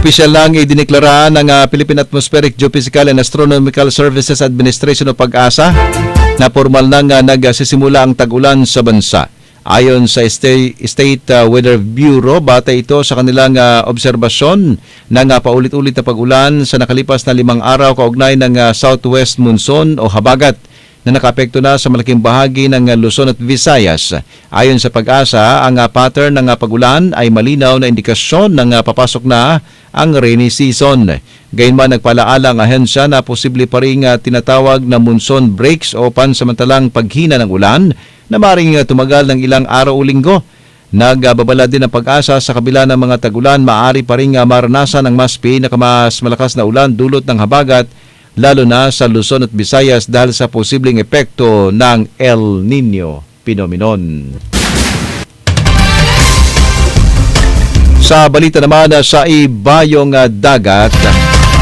Opisyal lang idineklara ng Philippine Atmospheric Geophysical and Astronomical Services Administration o PAGASA na formal nang nagsisimula ang tag-ulan sa bansa. Ayon sa State Weather Bureau, batay ito sa kanilang obserbasyon ng paulit-ulit na pag-ulan sa nakalipas na 5 araw kaugnay ng southwest monsoon o habagat na nakaapekto na sa malaking bahagi ng Luzon at Visayas. Ayon sa PAGASA, ang pattern ng pag-ulan ay malinaw na indikasyon ng papasok na ang rainy season. Gayunman nagpalaala ang ahensya na posible pa ring tinatawag na monsoon breaks o pansamantalang paghina ng ulan na maaaring tumagal ng ilang araw o linggo. Nagbabala din ang PAGASA sa kabila ng mga tag-ulan, maaari pa ring maranasan ang mas malakas na ulan dulot ng habagat lalo na sa Luzon at Visayas dahil sa posibleng epekto ng El Nino phenomenon. Sa balita naman sa ibayong dagat,